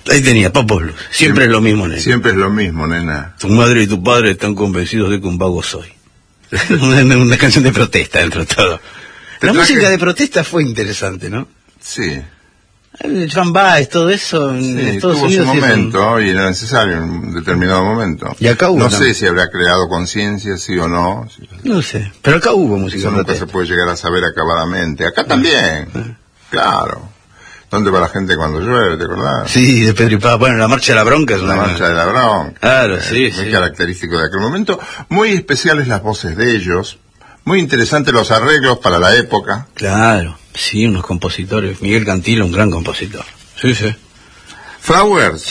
Ahí tenía, Papo Blues. Siempre es lo mismo, nena. Siempre es lo mismo, nena. Tu madre y tu padre están convencidos de que un vago soy. una canción de protesta dentro de todo. La música de protesta fue interesante, ¿no? Sí. El Joan Baez, todo eso en Estados tuvo Unidos. Su momento y era necesario en un determinado momento. Y acá hubo. No sé si habrá creado conciencia, sí o no. No sé, pero acá hubo música. Eso nunca se puede llegar a saber acabadamente. Acá también. Claro. ¿Dónde va la gente cuando llueve, te acordás? Sí, de Pedro y Pablo. Bueno, la Marcha de la Bronca es una... La Marcha de la Bronca. Claro, sí, muy característico de aquel momento. Muy especiales las voces de ellos. Muy interesantes los arreglos para la época. Claro, sí, unos compositores. Miguel Cantilo, un gran compositor. Sí, sí. Flowers.